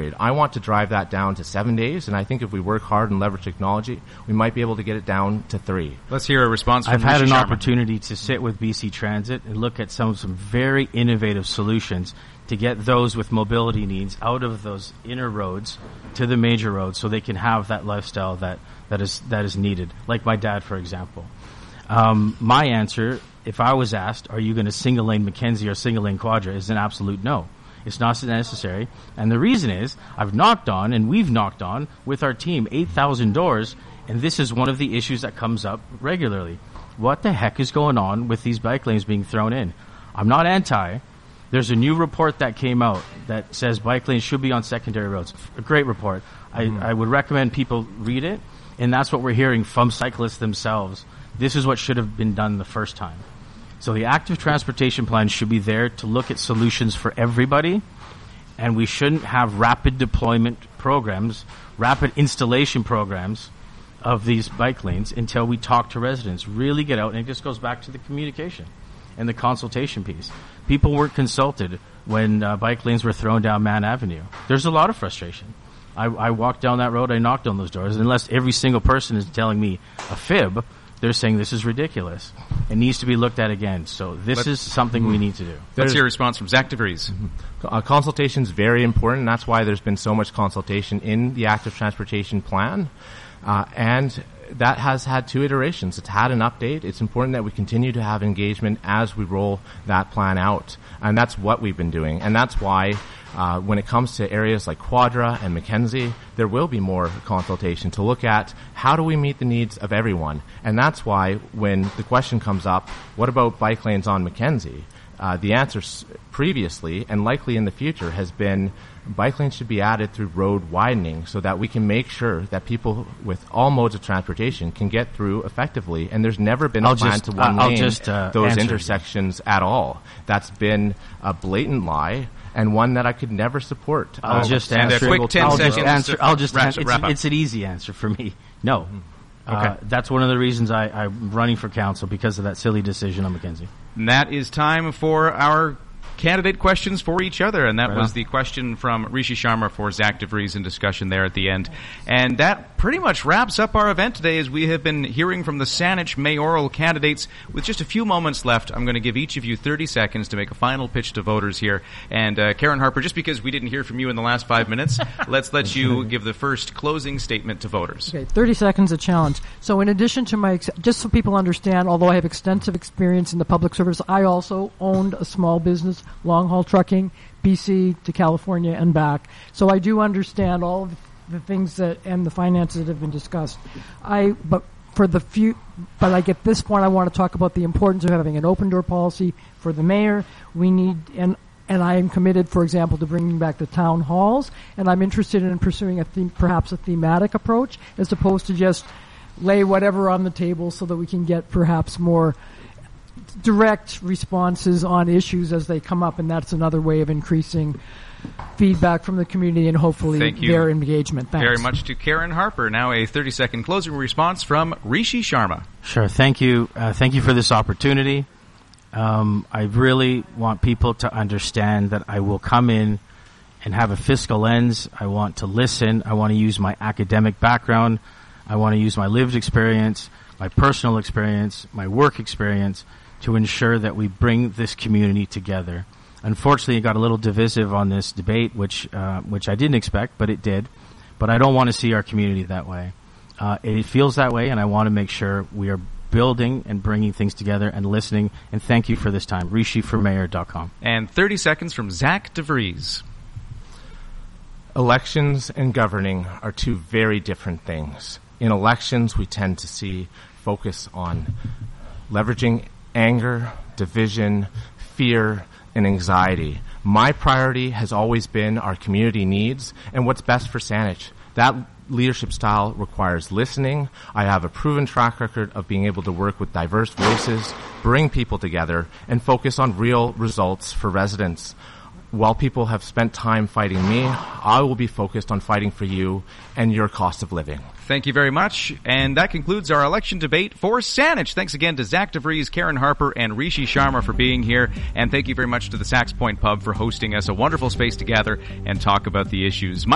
period. I want to drive that down to 7 days, and I think if we work hard and leverage technology, we might be able to get it down to 3. Let's hear a response from I've had Rishi an Sharma. opportunity to sit with BC Transit and look at some very innovative solutions to get those with mobility needs out of those inner roads to the major roads so they can have that lifestyle that is needed, like my dad, for example. My answer, if I was asked, are you going to single-lane Mackenzie or single-lane Quadra, is an absolute no. It's not necessary. And the reason is, I've knocked on, and we've knocked on, with our team, 8,000 doors, and this is one of the issues that comes up regularly. What the heck is going on with these bike lanes being thrown in? I'm not anti. There's a new report that came out that says bike lanes should be on secondary roads. A great report. I would recommend people read it, and that's what we're hearing from cyclists themselves. This is what should have been done the first time. So the active transportation plan should be there to look at solutions for everybody, and we shouldn't have rapid deployment programs, rapid installation programs of these bike lanes until we talk to residents, really get out, and it just goes back to the communication and the consultation piece. People weren't consulted when bike lanes were thrown down Mann Avenue. There's a lot of frustration. I walked down that road, I knocked on those doors, unless every single person is telling me a fib, they're saying this is ridiculous. It needs to be looked at again. So this is something we need to do. Let's hear a response from Zach DeVries. Consultation is very important. That's why there's been so much consultation in the active transportation plan. And that has had 2 iterations. It's had an update. It's important that we continue to have engagement as we roll that plan out. And that's what we've been doing. And that's why when it comes to areas like Quadra and Mackenzie, there will be more consultation to look at how do we meet the needs of everyone. And that's why when the question comes up, what about bike lanes on Mackenzie? The answer previously and likely in the future has been bike lanes should be added through road widening so that we can make sure that people with all modes of transportation can get through effectively. And there's never been a plan to one-lane those intersections at all. That's been a blatant lie and one that I could never support. I'll just answer. A quick 10 seconds. It's an easy answer for me. No. Okay. That's one of the reasons I'm running for council, because of that silly decision on Mackenzie. And that is time for our candidate questions for each other, and that was the question from Rishi Sharma for Zach DeVries in discussion there at the end. And that pretty much wraps up our event today, as we have been hearing from the Saanich mayoral candidates. With just a few moments left, I'm going to give each of you 30 seconds to make a final pitch to voters here. And Karen Harper, just because we didn't hear from you in the last 5 minutes, let's let you give the first closing statement to voters. Okay, 30 seconds a challenge. So in addition to my, just so people understand, although I have extensive experience in the public service, I also owned a small business, long-haul trucking, BC to California and back. So I do understand all of the things that and the finances that have been discussed. But at this point, I want to talk about the importance of having an open door policy for the mayor. We need and I am committed, for example, to bringing back the town halls. And I'm interested in pursuing perhaps a thematic approach, as opposed to just lay whatever on the table, so that we can get perhaps more direct responses on issues as they come up, and that's another way of increasing feedback from the community and hopefully their engagement. Thanks. Very much to Karen Harper. Now a 30-second closing response from Rishi Sharma. Sure. Thank you. Thank you for this opportunity. I really want people to understand that I will come in and have a fiscal lens. I want to listen. I want to use my academic background. I want to use my lived experience, my personal experience, my work experience, to ensure that we bring this community together. Unfortunately, it got a little divisive on this debate, which I didn't expect, but it did. But I don't want to see our community that way. It feels that way, and I want to make sure we are building and bringing things together and listening. And thank you for this time. RishiForMayor.com. And 30 seconds from Zach DeVries. Elections and governing are 2 very different things. In elections, we tend to see focus on leveraging anger, division, fear, and anxiety. My priority has always been our community needs and what's best for Saanich. That leadership style requires listening. I have a proven track record of being able to work with diverse voices, bring people together, and focus on real results for residents. While people have spent time fighting me, I will be focused on fighting for you and your cost of living. Thank you very much. And that concludes our election debate for Saanich. Thanks again to Zach DeVries, Karen Harper, and Rishi Sharma for being here. And thank you very much to the Sax Point Pub for hosting us. A wonderful space to gather and talk about the issues.